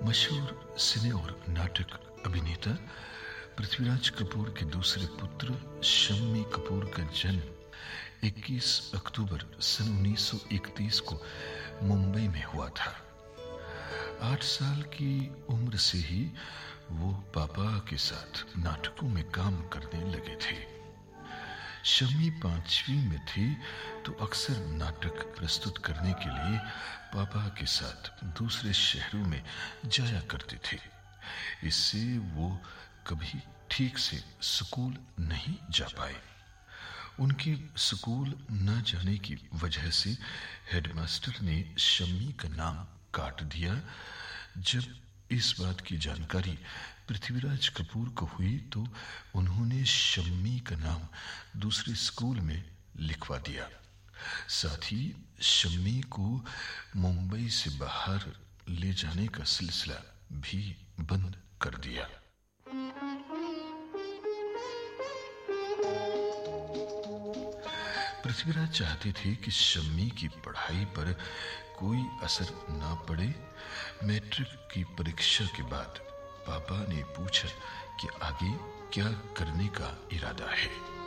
मशहूर सिने और नाटक अभिनेता पृथ्वीराज कपूर के दूसरे पुत्र शम्मी कपूर का जन्म 21 अक्टूबर सन 1931 को मुंबई में हुआ था। 8 साल की उम्र से ही वो पापा के साथ नाटकों में काम करने लगे थे। शम्मी 5वीं में थी तो अक्सर नाटक प्रस्तुत करने के लिए पापा के साथ दूसरे शहरों में जाया करते थे। इससे वो कभी ठीक से स्कूल नहीं जा पाए। उनके स्कूल न जाने की वजह से हेडमास्टर ने शम्मी का नाम काट दिया। जब इस बात की जानकारी पृथ्वीराज कपूर को हुई तो उन्होंने शम्मी का नाम दूसरे स्कूल में लिखवा दिया। साथ ही शम्मी को मुंबई से बाहर ले जाने का सिलसिला भी बंद कर दिया। पृथ्वीराज चाहते थे कि शम्मी की पढ़ाई पर कोई असर ना पड़े। मैट्रिक की परीक्षा के बाद पापा ने पूछा कि आगे क्या करने का इरादा है।